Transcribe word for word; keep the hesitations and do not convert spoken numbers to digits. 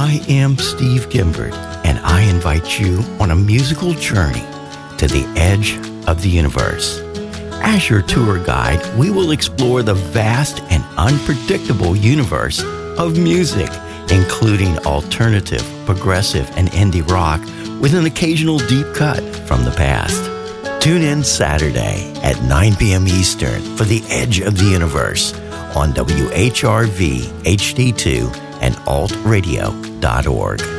I am Steve Gimbert, and I invite you on a musical journey to the edge of the universe. As your tour guide, we will explore the vast and unpredictable universe of music, including alternative, progressive, and indie rock, with an occasional deep cut from the past. Tune in Saturday at nine p.m. Eastern for The Edge of the Universe on W H R V H D two and alt radio dot org.